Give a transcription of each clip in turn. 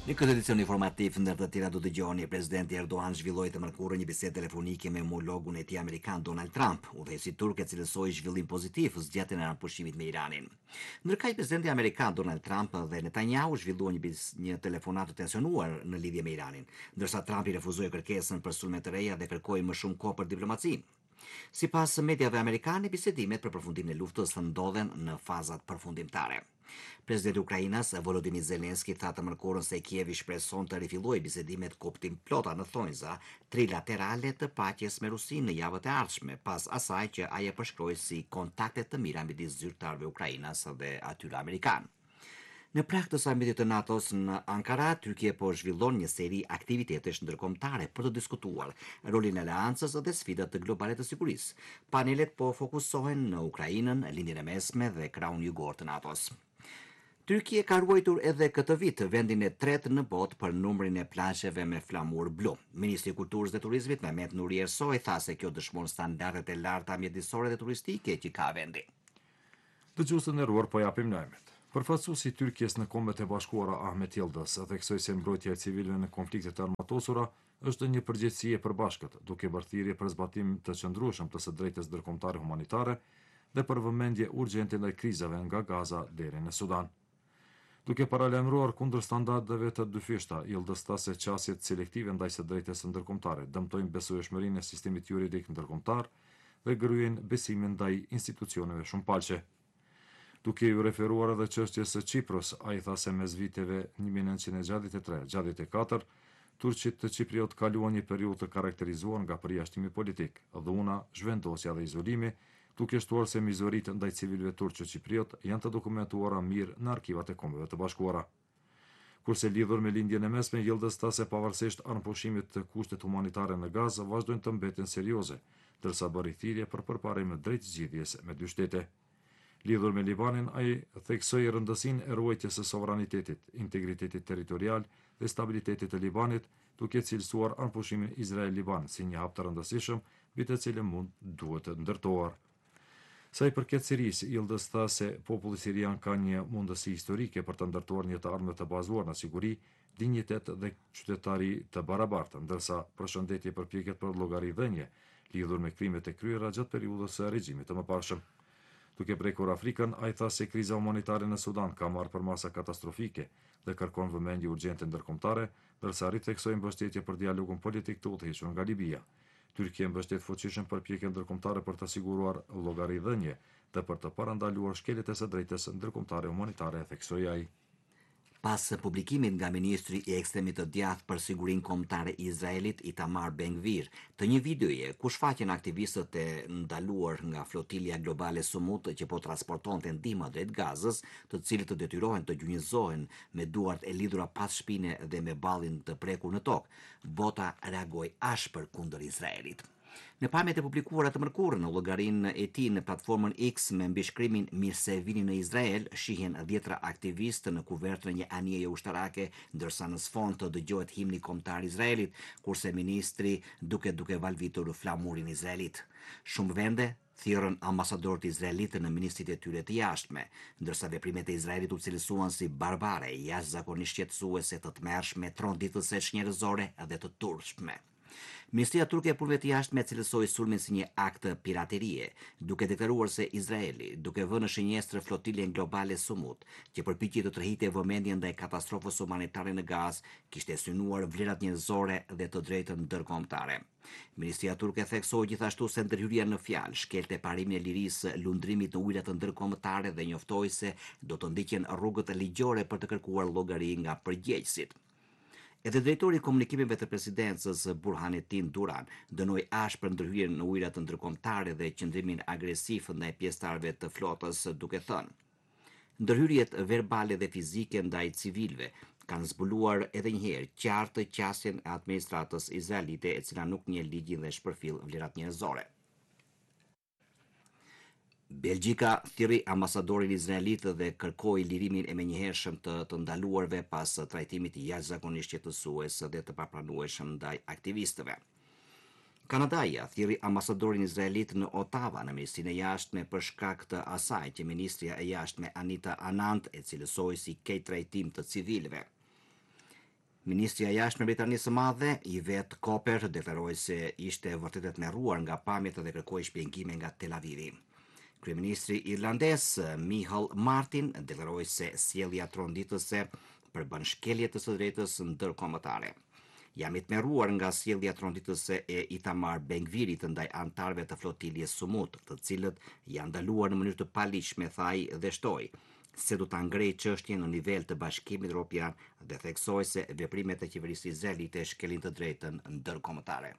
Në këtë edicion informativ ndër të tjera do dëgjoni presidenti Erdogan zhvilloi të mërkurë një bisedë telefonike me homologun e tij amerikan Donald Trump. Udhëheqësi turk e cilësoi zhvillim pozitiv zgjatjen e raportimit me Iranin. Ndërkaq presidenti amerikan Donald Trump dhe Netanyahu zhvilluan një telefonatë të tensionuar në lidhje me Iranin, ndërsa Trump i refuzoi kërkesën për sulme të reja dhe kërkoi më shumë kohë për diplomaci. Sipas mediave amerikane, bisedimet për përfundimin e luftës ndodhen në fazat përfundimtare. Presidenti i Ukrainës Volodymyr Zelensky tha të mërkurën se Kievi shpreson të rifillojë bisedimet kuptim plota në thonjza trilaterale të paqes me Rusinë në javët e ardhshme, pas asaj që ai e përshkroi si kontakte të mira midis zyrtarëve ukrainas dhe atyre amerikanë. Në prag të samitit të NATO-s në Ankara, Turqia po zhvillon një seri aktivitetesh ndërkombëtare për të diskutuar rolin e aleancës dhe sfidat të globale të sigurisë. Panelet po fokusohen në Ukrainën, lindjen e mesme dhe krahun jugor të NATO-s. Turqia ka ruajtur edhe këtë vit vendin e tretë në botë për numrin e plazheve me flamur blu. Ministri i Kulturës dhe Turizmit Mehmet Nuri Ersoy tha se kjo dëshmon standardet e larta mjedisore dhe turistike që ka vendi. Dëgjuesët e nderuar, po japim lajmet. Përfaqësuesi i Turqisë në Kombet e Bashkuara Ahmet Yildiz theksoi se mbrojtja e civilëve në konfliktet e armatosura është një përgjegjësi e përbashkët, duke bërë thirrje për zbatim të qëndrueshëm të së drejtës ndërkombëtare humanitare dhe për vëmendje urgjente ndaj krizave nga Gaza deri në Sudan. Duke paralajmëruar kundër standardeve të dyfishta, Yildiz tha se qasjet selektive ndaj së drejtës ndërkombëtare dëmtojnë besueshmërinë e sistemit juridik ndërkombëtar dhe gryjnë besimin ndaj institucioneve shumëpalqe. Duke ju referuar edhe çështjes së Çipros, ai tha se mes viteve 1963-64, turqit të Çipriot kaluan një periudhë të karakterizuar nga përjashtimi politik, dhuna, zhvendosja dhe izolimi, duke shtuar se mizoritë ndaj civilëve turqë Çipriot janë të dokumentuara mirë në arkivat e Kombeve të Bashkuara. Kurse lidhur me lindjen e mesme, Yildiz tha se pavarësisht armëpushimit të kushtet humanitare në Gazë vazhdojnë të mbeten serioze, ndërsa bëri thirrje për përparje drejt zgjidhjes me dy shtete. Lidhur me Libanin, ai theksoi rëndësinë e ruajtjes së sovranitetit, integritetit territorial dhe stabilitetit të Libanit, duke cilësuar armëpushimin Izrael-Liban si një hap të rëndësishëm, mbi të cilën mund duhet të ndërtohet. Sa i përket Sirisë, Yildiz tha se populli sirian ka një mundësi historike për të ndërtuar një të armë të bazuar në siguri, dinjitet dhe qytetari të barabartë, ndërsa përshëndetje përpjekjet për llogaridhënie lidhur me krimet e kryera gjatë periudhës së regjimit të mëparshëm. Duke prekur Afrikën, ai tha se kriza humanitare në Sudan ka marrë përmasa katastrofike dhe kërkon vëmendje urgjente ndërkombëtare, ndërsa ritheksoi mbështetje për dialogun politik të udhëhequr nga Libia. Turqia mbështet fuqishëm përpjekjen ndërkombëtare për të siguruar llogaridhënie dhe për të parandaluar shkeljet e së drejtës ndërkombëtare humanitare, theksoi ai. Pas publikimit nga ministri i ekstremit të djathtë për sigurinë kombëtare i Izraelit Itamar Ben-Gvir të një videoje ku shfaqen aktivistët e ndaluar nga flotilja globale Sumut që po transportonte ndihmë drejt Gazës, të cilët të detyrohen të gjunjëzohen me duart e lidhura pas shpine dhe me ballin të prekur në tokë, bota reagoi ashpër kundër Izraelit. Në pamjet e publikuara të mërkurë në llogarinë e tij në platformën X me mbishkrimin Mirë se vini në Izrael, shihen 10 aktivistë në kuvertën e një anijeje ushtarake, ndërsa në sfond të dëgjohet himni kombëtar i Izraelit, kurse ministri duke valvitur flamurin izraelit. Shumë vende thirrën ambasadorët izraelitë në ministrit e tyre të jashtme, ndërsa veprimet e Izraelit u cilësuan si barbare, jashtëzakonisht shqetësuese, të tmerrshme, tronditëse, njerëzore dhe të turpshme. Ministria turke e punëve të jashtme cilësoi sulmin si një akt piraterie, duke deklaruar se Izraeli, duke vënë në shënjestër flotiljen globale Sumut, që përpiqej të tërhiqte vëmendjen ndaj katastrofës humanitare në Gazë, kishte synuar vlerat njerëzore dhe të drejtën ndërkombëtare. Ministria turke theksoi gjithashtu se ndërhyrja në fjalë shkelte parimin e lirisë lundrimit në ujërat ndërkombëtare dhe njoftoi se do të ndiqen rrugët ligjore për të kërkuar llogari nga përgjegjësit. Edhe drejtori i komunikimeve të presidencës Burhanetin Duran dënoi ashpër ndërhyrjen në ujërat ndërkombëtare dhe qëndrimin agresiv ndaj pjesëtarëve të flotës, duke thënë: ndërhyrjet verbale dhe fizike ndaj civilëve kanë zbuluar edhe një herë qartë qasjen e administratës izraelite, e cila nuk njeh ligjin dhe shpërfill vlerat njerëzore. Belgjika thirri ambasadorin izraelit dhe kërkoi lirimin e menjëhershëm të ndaluarve pas trajtimit jashtëzakonisht shqetësues dhe të papranueshëm ndaj aktivistëve. Kanadaja thirri ambasadorin izraelit në Ottawa në Ministrinë e Jashtme për shkak të asaj që ministria e jashtme Anita Anand e cilësoi si keq trajtim të civilëve. Ministri i Jashtëm e Britanisë së Madhe, Yvette Cooper, deklaroi se ishte vërtet e tmerruar nga pamjet dhe kërkoi shpjegime nga Tel Avivi. Kryeministri irlandes Michael Martin deklaroi se sjellja tronditëse përbën shkelje të së drejtës ndërkombëtare. Jam i tmerruar nga sjellja tronditëse e Itamar Ben-Gvirit ndaj antarëve të flotiljes Sumut, të cilët janë ndaluar në mënyrë të paligjshme, thaj dhe shtoi se do ta ngrej çështjen në nivel të Bashkimit Evropian dhe theksoi se veprimet e qeverisë izraelite shkelin të drejtën ndërkombëtare.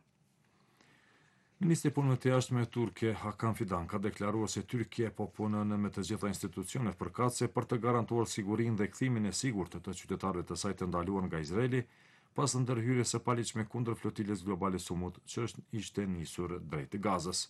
Ministri i punëve të jashtme turke Hakan Fidan ka deklaruar se Turqia po punon me të gjitha institucionet përkatëse për të garantuar sigurinë dhe kthimin e sigurt të qytetarëve të saj të ndaluar nga Izraeli pas ndërhyrjes së paligjshme kundër flotilës globale Sumut, që ishte nisur drejt Gazës.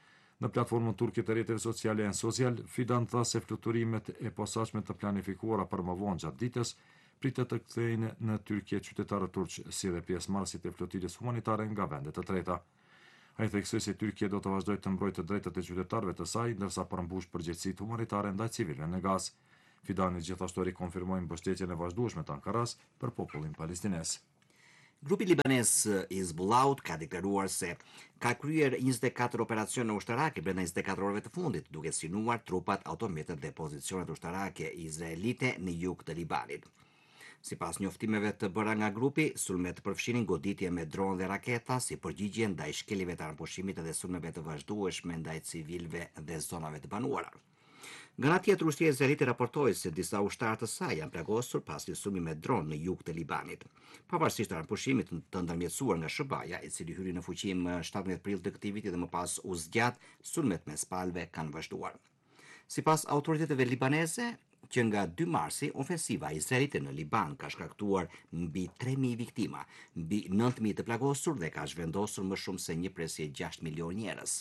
Në platformën turke të rrjeteve sociale e social, Fidan tha se fluturimet e posaçme të planifikuara për më vonë gjatë ditës pritet të kthejnë në Turqi qytetarë turq si dhe pjesëmarrësit e flotilës humanitare nga vende të treta. Ai theksoi se Turqia do të vazhdojë të mbrojtë të drejtat e qytetarëve të saj, ndërsa përmbush përgjegjësitë humanitare ndaj civilëve në Gazë. Fidani gjithashtu rikonfirmoi mbështetjen e vazhdueshme të Ankaras për popullin palestinez. Grupi libanez Hizbullahut ka deklaruar se ka kryer 24 operacione ushtarake brenda 24 orëve të fundit, duke sinuar trupat, autometet dhe pozicionet ushtarake izraelite në jug të Libanit. Sipas njoftimeve të bëra nga grupi, sulmet përfshinin goditje me dronë dhe raketa si përgjigje ndaj shkeljeve të armpushimit dhe sulmeve të vazhdueshme ndaj civilëve dhe zonave të banuara. Nga ana tjetër, ushtria izraelite raportoi se disa ushtarë të saj janë plagosur pas një sulmi me dronë në jug të Libanit. Pavarësisht armpushimit të ndërmjetësuar nga SBA-ja, i cili hyri në fuqi më 17 prill të këtij viti dhe më pas u zgjat, sulmet mes palëve kanë vazhduar. Sipas autoriteteve libaneze, që nga 2 marsi, ofensiva izraelite në Liban ka shkaktuar mbi 3.000 viktima, mbi 9.000 të plagosur dhe ka zhvendosur më shumë se 1,6 milion njerëz.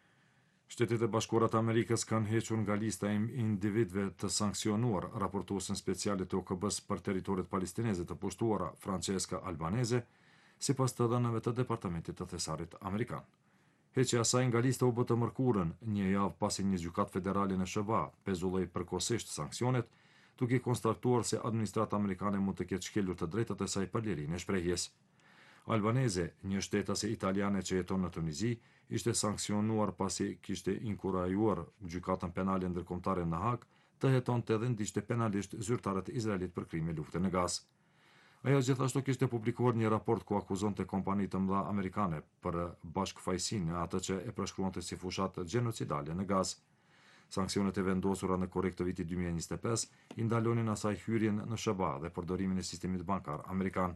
Shtetet e Bashkuara të Amerikës kanë hequr nga lista e individëve të sanksionuar raportuesen speciale të OKB-s për territoret palestineze të pushtuara, Francesca Albanese, sipas të dhënave të Departamentit të Thesarit amerikan. Heqja e saj nga lista u bë të mërkurën një javë pasi një gjykatë federale në SBA pezulloi përkohësisht sanksionet, duke konstatuar se administrata amerikane mund të ketë shkelur të drejtat e saj për lirinë e shprehjes. Albanese, një shtetase italiane që jeton në Tunizi, ishte sanksionuar pasi kishte inkurajuar gjykatën penale ndërkombëtare në Hag të hetonte dhe ndiqte penalisht zyrtarët e Izraelit për krime lufte në Gazë. Ajo gjithashtu kishte publikuar një raport ku akuzonte kompani të mëdha amerikane për bashkëfajësinë në atë që e përshkruante si fushat gjenocidale në Gazë. Sanksionet e vendosura në korrekt të vitit 2025 i ndalonin asaj hyrjen në SBA dhe përdorimin e sistemit bankar amerikan.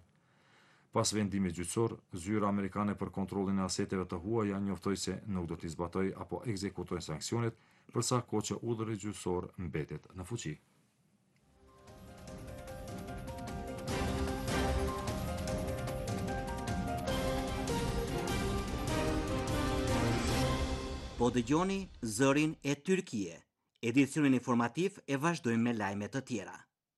Pas vendimit gjyqësor, zyra amerikane për kontrollin e aseteve të huaja njoftoi se nuk do t'i zbatojë apo ekzekutojë sanksionet, përsa kohë që urdhri gjyqësor mbetet në fuqi. Po dëgjoni zërin e Tyrkie. Edicionin informativ e vazhdojmë me lajme të tjera.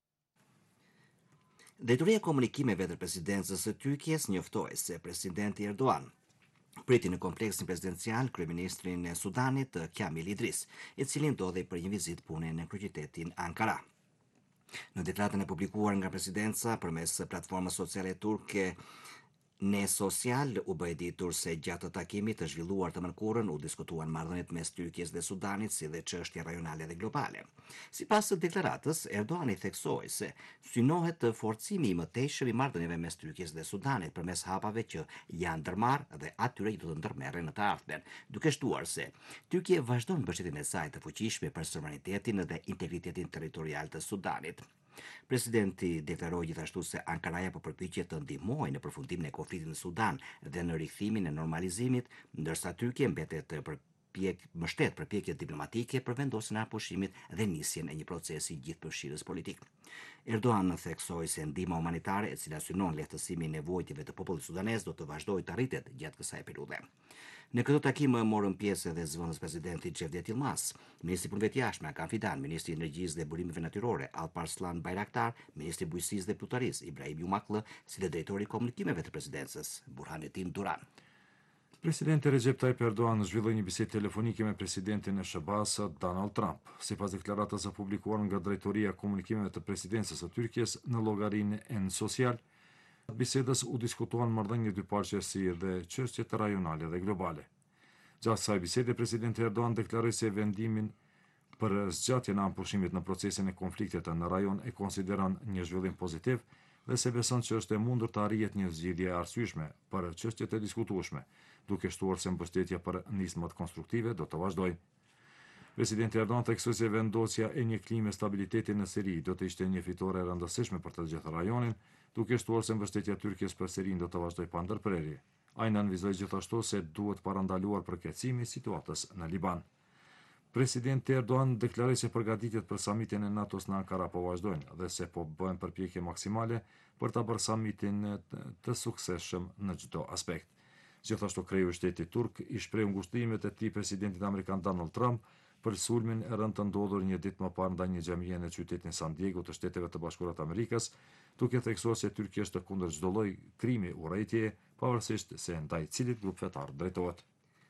Drejtoria e komunikimeve të presidencës së Tyrkisë njoftoi se presidenti Erdogan priti në kompleksin presidencial kryeministrin e Sudanit Kamil Idris, i cili ndodhej për një vizitë pune në kryeqytetin Ankara. Në deklaratën e publikuar nga presidenca përmes platformës sociale turke Ne Social u bë ditur se gjatë takimit të zhvilluar të mërkurën u diskutuan marrëdhëniet mes Tyrkisë dhe Sudanit si dhe çështje rajonale dhe globale. Sipas së deklaratës, Erdogan i theksoi se synohet forcimi i mëtejshëm i marrëdhënieve mes Tyrkisë dhe Sudanit përmes hapave që janë ndërmarrë dhe atyre që do të ndërmerren në të ardhmen, duke shtuar se Tyrkia vazhdon mbështetjen e saj të fuqishme për sovranitetin dhe integritetin territorial të Sudanit. Presidenti deklaroi gjithashtu se Ankaraja po përpiqet të ndihmojë në përfundimin e konfliktit në Sudan dhe në rikthimin e normalizimit, ndërsa Tyrkia mbetet mbështet përpjekjet diplomatike për vendosjen e arpushimit dhe nisjen e një procesi gjithëpërfshirës politik. Erdogan theksoi se ndihma humanitare e cila synon lehtësimin e nevojave të popullit sudanez do të vazhdojë të arritet gjatë kësaj periudhe. Në këtë takim morën pjesë edhe zëvendës presidenti Cevdet Yılmaz, ministri i punëve të jashtme Hakan Fidan, ministri i energjisë dhe burimeve natyrore Alparslan Bayraktar, ministri i bujqësisë dhe plotërisë Ibrahim Yumaklı, si dhe drejtori i komunikimeve të presidencës Burhanetin Duran. Presidenti Recep Tayyip Erdogan zhvilloi një bisedë telefonike me presidentin e SBA-s Donald Trump. Sipas deklaratës së publikuar nga drejtoria e komunikimeve të presidencës së Tyrkisë në llogarinë N Social, Bisedës u diskutuan marrëdhënie dypalqësi dhe çështjet rajonale dhe globale. Gjatë kësaj bisede, presidenti Erdogan deklaroi se vendimin për zgjatjen e pushimit në procesin e konfliktit në rajon e konsideron një zhvillim pozitiv dhe se beson që është e mundur të arrihet një zgjidhje e arsyeshme për çështjet e diskutueshme, duke shtuar se mbështetja për nismat konstruktive do të vazhdojë. Presidenti Erdogan theksoi se vendosja e një klime stabiliteti në Siri do të ishte një fitore e rëndësishme për të gjithë rajonin, duke shtuar se mbështetja e Turqisë për Sirin do të vazhdojë pa ndërprerje. Ai nënvizoi gjithashtu se duhet parandaluar përkeqësimi i situatës në Liban. Presidenti Erdogan deklaroi se përgatitjet për samitin e NATO-s në Ankara po vazhdojnë dhe se po bëhen përpjekje maksimale për ta bërë samitin të suksesshëm në çdo aspekt. Gjithashtu kreu i shtetit turk i shprehu ngushëllimet e tij presidentit amerikan Donald Trump për sulmin e rënd të ndodhur një ditë më parë ndaj një xhamie në qytetin San Diego të Shteteve të Bashkuara të Amerikës, duke theksuar se Tyrkia është kundër çdo lloj krimi urrëtie, pavarësisht se ndaj cilit grup fetar drejtohet.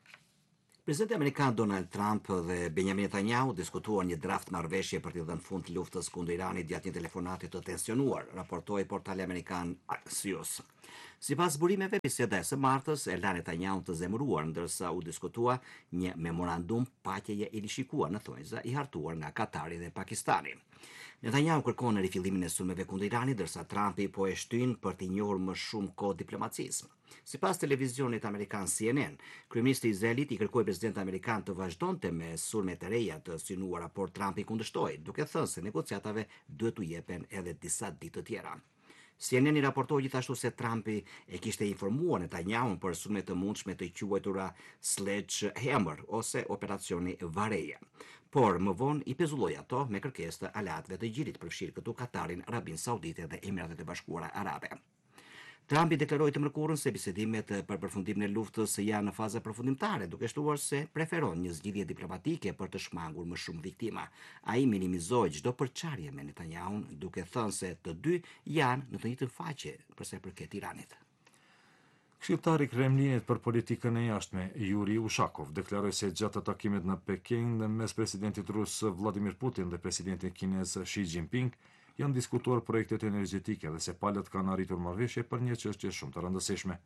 Presidenti amerikan Donald Trump dhe Benjamin Netanyahu diskutuan një draft marrëveshje për të dhënë fund luftës kundër Iranit gjatë një telefonati të tensionuar, raportoi portali amerikan Axios. Sipas burimeve, biseda e së martës e la Netanyahu të zemëruar, ndërsa u diskutua një memorandum paqeje i rishikuar në thonjza i hartuar nga Katari dhe Pakistani. Netanyahu kërkon rifillimin e sulmeve kundër Iranit, ndërsa Trumpi po e shtyn për të njohur më shumë kohë diplomacisë. Sipas televizionit amerikan CNN, kryeministri i Izraelit i kërkoi presidentit amerikan të vazhdonte me sulme të reja të synuara, por Trumpi kundërshtoi, duke thënë se negociatave duhet u jepen edhe disa ditë të tjera. CNN i raportoi gjithashtu se Trumpi e kishte informuar Netanyahun për sulme të mundshme të quajtura Sledgehammer ose operacioni Vareje. Por më vonë i pezulloi ato me kërkesë të aleatëve të Gjirit, përfshirë këtu Katarin, Arabinë Saudite dhe Emiratet e Bashkuara Arabe. Trumpi deklaroi të mërkurën se bisedimet për përfundimin e luftës janë në fazë përfundimtare, duke shtuar se preferon një zgjidhje diplomatike për të shmangur më shumë viktima. Ai minimizoi çdo përçarje me Netanyahun, duke thënë se të dy janë në të njëjtën faqe për sa i përket Iranit. Këshilltari i Kremlinit për politikën e jashtme, Yuri Ushakov, deklaroi se gjatë takimit në Peking mes presidentit rus Vladimir Putin dhe presidentit kinez Xi Jinping, janë diskutuar projektet energjetike dhe se palët kanë arritur marrëveshje për një çështje shumë të rëndësishme.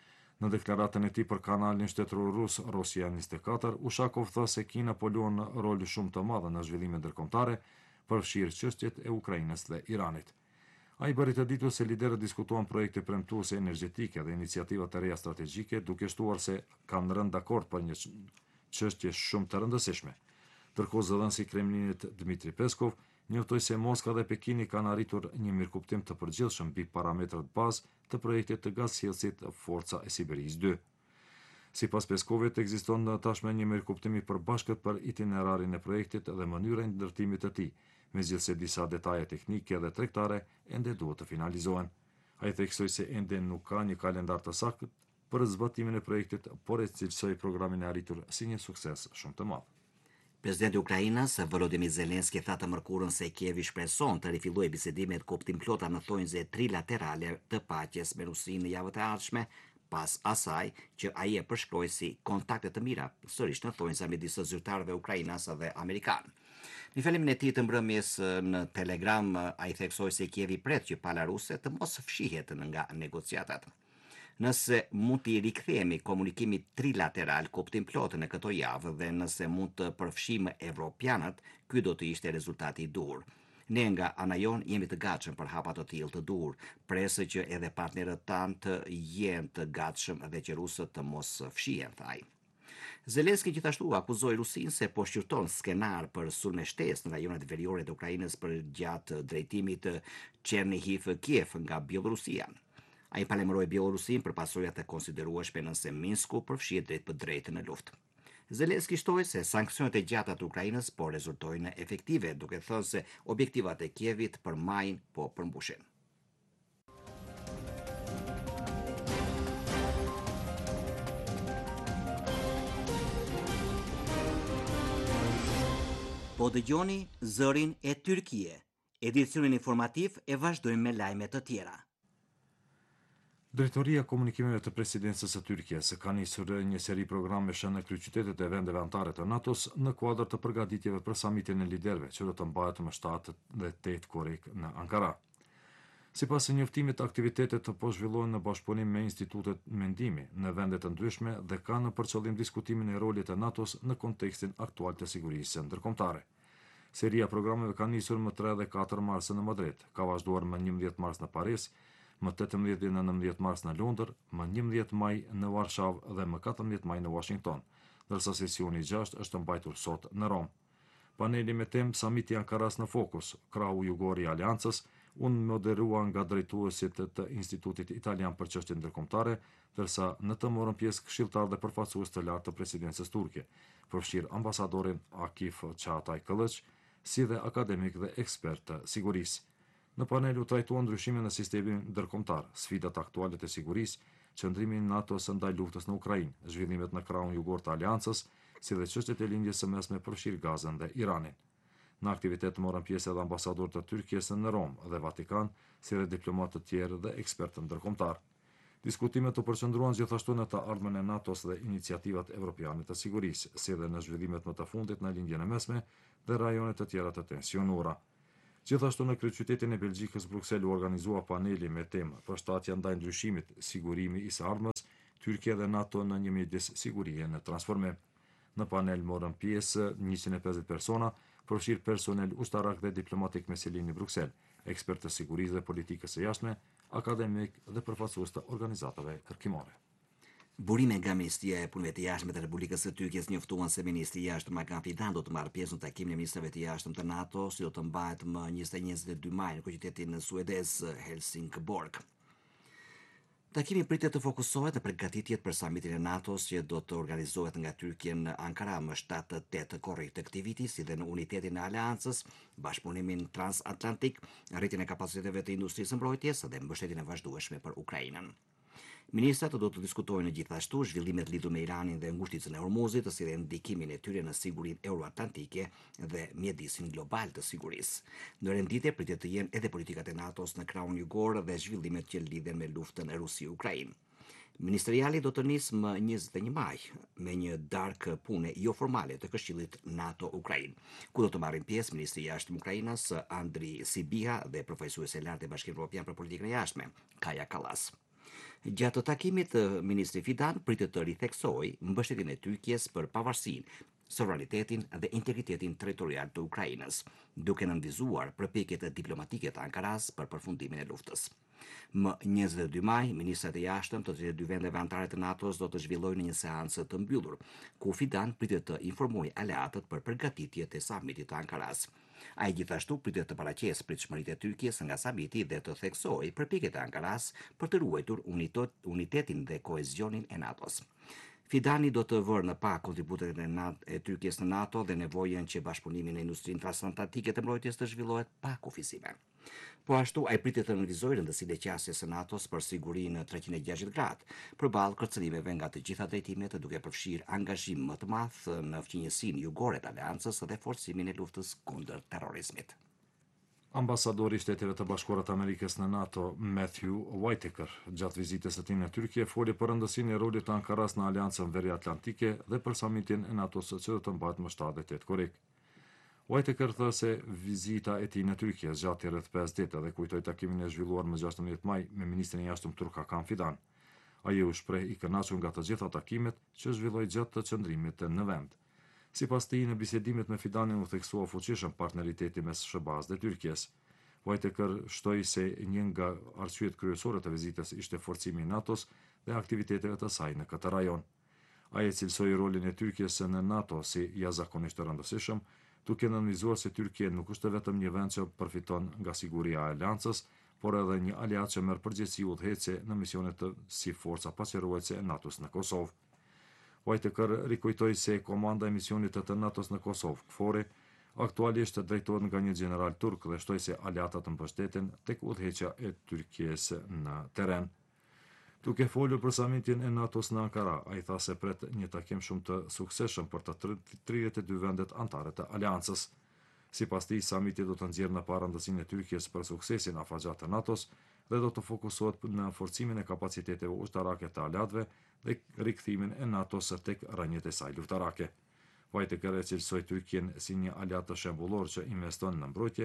Në deklaratën e tij për kanalin shtetëror rus Rosia 24, Ushakov tha se Kina po luan rol shumë të madh në zhvillimet ndërkombëtare, përfshirë çështjet e Ukrainës dhe Iranit. Ai bëri të ditur se liderët diskutuan projekte premtuese energjetike dhe iniciativa të reja strategjike, duke shtuar se kanë rënë dakord për një çështje shumë të rëndësishme. Ndërkohë zëdhënësi i Kremlinit Dmitri Peskov njoftoi se Moska dhe Pekini kanë arritur një mirëkuptim të përgjithshëm mbi parametrat bazë të projektit të gazsjellësit Forca e Siberisë 2. Sipas Peskovit, ekziston tashmë një mirëkuptim i përbashkët për itinerarin e projektit dhe mënyrën e ndërtimit të tij, megjithëse disa detaje teknike dhe tregtare ende duhet të finalizohen. Ai theksoi se ende nuk ka një kalendar të saktë për zbatimin e projektit, por e cilësoi programin e arritur si një sukses shumë të madh. Presidenti i Ukrainës, Volodymyr Zelensky, tha të mërkurën se Kievi shpreson të rifillojë bisedimet kuptim plota në thonjze trilaterale të paqes me Rusinë në javët e ardhshme, pas asaj që ai e përshkroi si kontakte të mira sërish në thonjza midis zyrtarëve ukrainas dhe amerikanë. Në fjalimin e tij të mbrëmjes në Telegram, ai theksoi se Kievi pret që pala ruse të mos fshihet nga negociatat. Nëse mund t'i rikthehemi komunikimit trilateral kuptim plot në këto javë dhe nëse mund të përfshijmë evropianët, ky do të ishte rezultati i duhur. Ne nga ana jon jemi të gatshëm për hapa të tillë të duhur, presë që edhe partnerët tanë të jenë të gatshëm dhe që rusët të mos fshihen, tha ai. Zelensky gjithashtu akuzoi Rusinë se po shqyrton skenar për sulme shtesë në rajonet veriore të Ukrainës për gjatë drejtimit Chernihiv-Kiev nga Bielorusia. Ai palemëroi Bielorusinë për pasojat e konsiderueshme nëse Minsku përfshihet drejt për drejtë në luftë. Zelensky shtoi se sanksionet e gjata të Ukrainës po rezultojnë efektive, duke thënë se objektivat e Kievit për majin po përmbushen. Po dëgjoni zërin e Tyrkie. Edicionin informativ e vazhdojmë me lajme të tjera. Drejtoria e komunikimeve të presidencës së Tyrkisë ka nisur një seri programesh në kryeqytetet e vendeve anëtare të NATO-s në kuadër të përgatitjeve për samitin e liderëve që do të mbahet më 7 dhe 8 korrik në Ankara. Sipas së njoftimit, aktivitetet po zhvillohen në bashkëpunim me institutet mendimi në vende të ndryshme dhe kanë për qëllim diskutimin e rolit të NATO-s në kontekstin aktual të sigurisë ndërkombëtare. Seria programeve ka nisur më 3 dhe 4 mars në Madrid, ka vazhduar më 11 mars në Paris, më 18 dhe 19 mars në Londër, më 11 maj në Warshavë dhe më 14 maj në Washington, ndërsa sesioni 6 është mbajtur sot në Rom. Paneli me temë Samiti Ankaras në fokus, krahu jugor i Aleancës, unë moderua nga drejtuesit të Institutit Italian për Çështje Ndërkombëtare, ndërsa në të morën pjesë këshilltar dhe përfaqësues të lartë të presidencës turke, përfshir ambasadorin Akif Çağatay Kılıç, si dhe akademik dhe ekspert të sigurisë. Në panel u trajtuan ndryshimet në sistemin ndërkombëtar, sfidat aktuale të sigurisë, qëndrimi i NATO-s ndaj luftës në Ukrainë, zhvillimet në krahun jugor të Aleancës, si dhe çështjet e lindjes së mesme përfshir Gazën dhe Iranin. Në aktivitet morën pjesë edhe ambasadorët të Turqisë në Rom dhe Vatikan, si dhe diplomatë të tjerë dhe ekspertë ndërkombëtar. Diskutimet u përqendruan gjithashtu në të ardhmen e NATO-s dhe iniciativat evropiane të sigurisë, si dhe në zhvillimet më të fundit në lindjen e mesme dhe rajone të tjera të tensionuara. Gjithashtu në kryeqytetin e Belgjikës Bruksel u organizua paneli me temë Përshtatja ndaj ndryshimit, sigurimi i së ardhmës, Turqia dhe NATO në një mjedis sigurie në transformim. Në panel morën pjesë 150 persona, përfshirë personel ushtarak dhe diplomatik me sjellim në Bruksel, ekspert të sigurisë dhe politikës së jashtme, akademik dhe përfaqësues të organizatave kërkimore. Burime nga Ministria e Punëve të Jashtme të Republikës së Turqisë njoftuan se ministri i jashtëm Hakan Fidan do të marrë pjesë në takimin e ministrave të jashtëm të NATO, si do të mbahet më 21-22 maj në qytetin suedez Helsingborg. Takimi pritet të fokusohet në përgatitjet për samitin e NATO-s që do të organizohet nga Turqia në Ankara më 7-8 korrik të këtij viti, si dhe në unitetin e aleancës, bashkëpunimin transatlantik, rritjen e kapaciteteve të industrisë mbrojtjes dhe mbështetjen e vazhdueshme për Ukrainën. Ministrat do të diskutojnë gjithashtu zhvillimet lidhur me Iranin dhe ngushticën e Hormuzit, si dhe ndikimin e tyre në sigurinë euroatlantike dhe mjedisin global të sigurisë. Në renditje pritet të jenë edhe politikat e NATO-s në krahun jugor dhe zhvillimet që lidhen me luftën e Rusi-Ukrainë. Ministeriali do të nisë më 21 maj me një darkë pune jo formale të Këshillit NATO-Ukrainë, ku do të marrin pjesë ministri i jashtëm Ukrainës Andri Sibiha dhe profesuesi e lartë e Bashkimit Evropian për politikën e jashtme Kaja Kallas. Gjatë takimit, ministri Fidan pritet të ritheksojë mbështetjen e Turqisë për pavarësinë, sovranitetin dhe integritetin territorial të Ukrainës, duke nënvizuar përpjekjet diplomatike të Ankaras për përfundimin e luftës. Më 22 maj, ministrat e jashtëm të 32 vendeve anëtare të NATO-s do të zhvillojnë një seancë të mbyllur, ku Fidan pritet të informojë aleatët për përgatitjet e samitit të Ankaras. Ai gjithashtu pritet të paraqesë pritshmëritë e Turqisë nga samiti dhe të theksojë përpjekjet e Ankaras për të ruajtur unitetin dhe koezionin e NATO-s. Fidani do të vërë në pa kontributet e Turqisë në NATO dhe nevojën që bashkëpunimi në industrinë transatlantike të mbrojtjes të zhvillohet pa kufizime. Po ashtu, ai pritet të analizojë rëndësinë e qasjes së NATO-s për sigurinë 360 gradë, përballë kërcënimeve nga të gjitha drejtimet, duke përfshirë angazhim më të madh në fqinjësinë jugore të aleancës dhe forcimin e luftës kundër terrorizmit. Ambasadori i Shteteve të Bashkuara të Amerikës në NATO, Matthew Whitaker, gjatë vizitës së tij në Turqi, foli për rëndësinë e rolit të Ankaras në Aleancën Veriatlantike dhe për samitin e NATO-s që do të mbahet më 7-8 korrik. Whitaker tha se vizita e tij në Turqi zgjati rreth 5 ditë dhe kujtoi takimin e zhvilluar më 16 maj me ministrin e jashtëm turk Hakan Fidan. Ai u shpreh i kënaqur nga të gjitha takimet që zhvilloi gjatë të qëndrimit në vend. Sipas tij, në bisedimet me Fidanin u theksua fuqishëm partneriteti mes SBA-s dhe Turqisë. Whitaker shtoi se një nga arsyet kryesore të vizitës ishte forcimi i NATO-s dhe aktiviteteve të saj në këtë rajon. Ai e cilësoi rolin e Turqisë në NATO si jashtëzakonisht të rëndësishëm, duke nënvizuar se Turqia nuk është vetëm një vend që përfiton nga siguria e aleancës, por edhe një aleat që merr përgjegjësi udhëhece në misionet si forca paqëruese e NATO-s në Kosovë. Whitaker rikujtoi se komanda e misionit të NATO-s në Kosovë, KFOR-i, aktualisht drejtohet nga një general turk dhe shtoi se aleatët mbështeten tek udhëheqja e Turqisë në terren. Duke folur për samitin e NATO-s në Ankara, ai tha se pret një takim shumë të suksesshëm për të 32 vendet anëtare të aleancës. Sipas tij, samiti do të nxjerrë në parë e Turqisë për suksesin afatgjat të NATO-s dhe do të fokusohet në forcimin e kapaciteteve ushtarake të aleatëve dhe rikthimin e NATO-s tek rrënjët e saj luftarake. Whitaker e cilësoi Turqinë si një aleat të shembullor që investon në mbrojtje,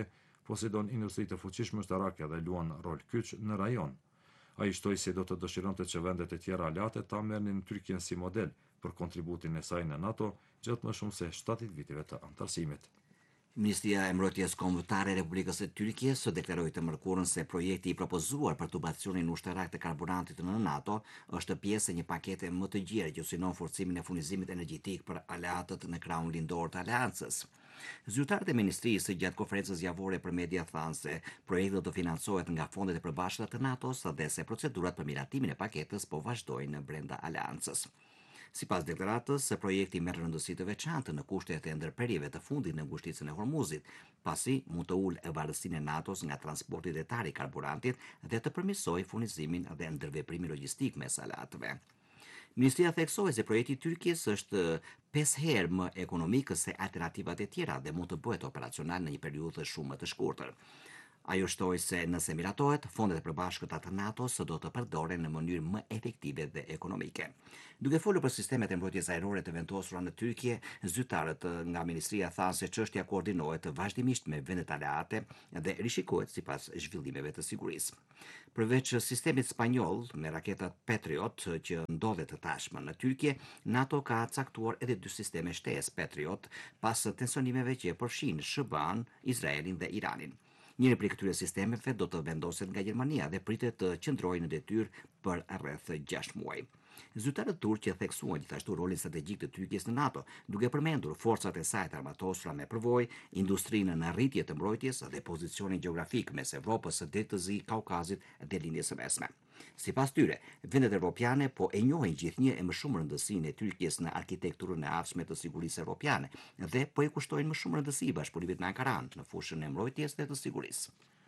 posedon industri të fuqishme ushtarake dhe luan rol kyç në rajon. Ai shtoi se do të dëshironte që vendet e tjera aleate ta merrnin Tyrkien si model për kontributin e saj në NATO gjatë më shumë se 70 viteve të antarësimit. Ministria e Mbrojtjes Kombëtare e Republikës së Tyrkisë deklaroi të mërkurën se projekti i propozuar për tubacionin ushtarak të karburantit në NATO është pjesë e një pakete më të gjerë që synon forcimin e furnizimit energjetik për aleatët në krahun lindor të aleancës. Zyrtarët e ministrisë gjatë konferencës javore për media thanë se projekti do të financohet nga fondet e përbashkëta të NATO-s dhe se procedurat për miratimin e paketës po vazhdojnë brenda aleancës. Sipas deklaratës, projekti merr rëndësi të veçantë në kushtet e ndërprerjeve të fundit në ngushticën e Hormuzit, pasi mund të ulë varësinë e NATO-s nga transporti detar i karburantit dhe të përmirësojë furnizimin dhe ndërveprimin logjistik mes aleatëve. Ministria theksoi se projekti i Tyrkisë është 5 herë më ekonomik se alternativat e tjera dhe mund të bëhet operacional në një periudhë shumë të shkurtër. Ajo shtoi se nëse miratohet, fondet e përbashkëta të NATO-s do të përdoren në mënyrë më efektive dhe ekonomike. Duke folur për sistemet e mbrojtjes ajrore të vendosura në Tyrkie, zyrtarët nga ministria thanë se çështja koordinohet vazhdimisht me vendet aleate dhe rishikohet sipas zhvillimeve të sigurisë. Përveç sistemit spanjoll me raketat Patriot që ndodhet tashmë në Tyrkie, NATO ka caktuar edhe 2 sisteme shtesë Patriot pas tensionimeve që përfshin SHBA-n, Izraelin dhe Iranin. Njëri prej këtyre sistemeve do të vendoset nga Gjermania dhe pritet të qëndrojë në detyrë për rreth 6 muaj. Zyrtarët turqë theksuan gjithashtu rolin strategjik të Tyrkisë në NATO, duke përmendur forcat e saj të armatosura me përvojë, industrinë në rritje të mbrojtjes dhe pozicionin gjeografik mes Evropës së Detë të Zi, Kaukazit dhe linjës së mesme. Sipas tyre, vendet evropiane po e njohin gjithnjë e më shumë rëndësinë e Tyrkisë në arkitekturën e ardhshme të sigurisë evropiane dhe po e kushtojnë më shumë rëndësi bashkëpunimit me Ankaran në fushën e mbrojtjes dhe të sigurisë.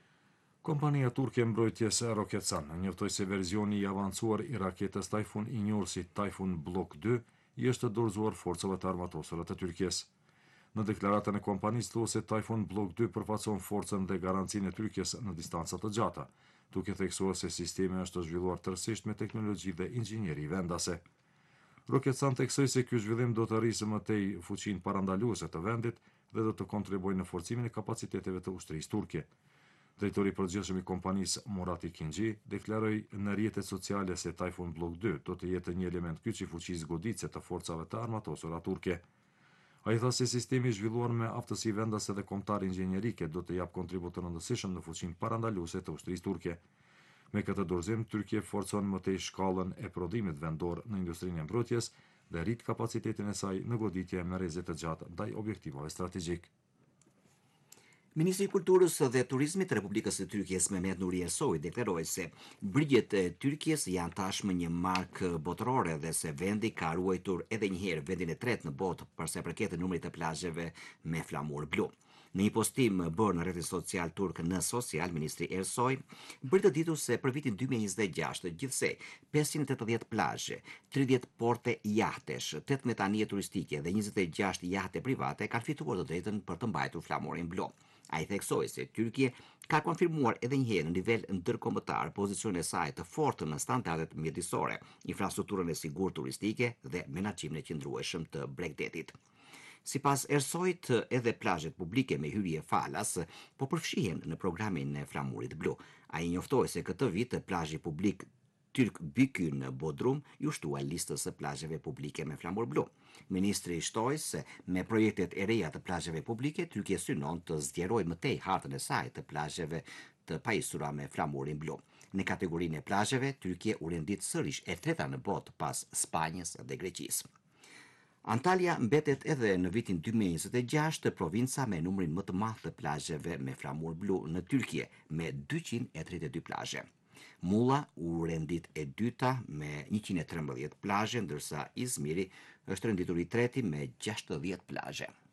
Kompania turke e mbrojtjes Roketsan njoftoi se versioni i avancuar i raketës Typhoon i njohur si Typhoon Block 2 i është dorëzuar forcave të armatosura të Tyrkisë. Në deklaratën e kompanisë thuhet se Typhoon Block 2 përfaqëson forcën dhe garancinë e Tyrkisë në distanca të gjata, duke theksuar se sistemi është zhvilluar tërësisht me teknologji dhe inxhinieri vendase. Roketsan theksoi se ky zhvillim do të rrisë më tej fuqinë parandaluese të vendit dhe do të kontribuojë në forcimin e kapaciteteve të ushtrisë turke. Drejtori i përgjithshëm i kompanisë Murat Ikinci deklaroi në rrjetet sociale se Typhoon Block 2 do të jetë një element kyç i fuqisë goditëse të forcave të armatosura turke. Ai tha se sistemi i zhvilluar me aftësi vendase dhe kombëtare inxhinierike do të jap kontribut të rëndësishëm në fuqinë parandaluese të ushtrisë turke. Me këtë dorëzim, Tyrkia forcon më tej shkallën e prodhimit vendor në industrinë e mbrojtjes dhe rrit kapacitetin e saj në goditje me rrezet të gjatë ndaj objektivave strategjik. Ministri i Kulturës dhe Turizmit të Republikës së Tyrkisë Mehmet Nuri Ersoy deklaroi se brigjet e Tyrkisë janë tashmë një markë botërore dhe se vendi ka ruajtur edhe një herë vendin e tretë në botë për sa i përket numrit të plazheve me flamur blu. Në një postim bërë në rrjetin social turk në social, ministri Ersoy bëri të ditur se për vitin 2026, gjithsej 580 plazhe, 30 porte jahtesh, 18 anije turistike dhe 26 jahte private kanë fituar të drejtën për të mbajtur flamurin blu. Ai theksoi se Tyrkia ka konfirmuar edhe një herë në nivel ndërkombëtar pozicionin e saj të fortë në standardet mjedisore, infrastrukturën e sigurt turistike dhe menaxhimin e qëndrueshëm të Bregdetit. Sipas Ersoyt, edhe plazhet publike me hyrje falas po përfshihen në programin e flamurit blu. Ai njoftoi se këtë vit plazhi publik Tyrk Byky në Bodrum ju shtua listës së plazheve publike me flamur blu. Ministri shtoi se me projektet e reja të plazheve publike, Tyrkia synon të zgjerojë më tej hartën e saj të plazheve të pajisura me flamurin blu. Në kategorinë e plazheve, Tyrkia u rendit sërish e treta në botë pas Spanjës dhe Greqisë. Antalya mbetet edhe në vitin 2026 provinca me numrin më të madh të plazheve me flamur blu në Tyrkie, me 232 plazhe. Mulla u rendit e dyta me 113 plazhe, ndërsa Izmiri është renditur i treti me 60 plazhe.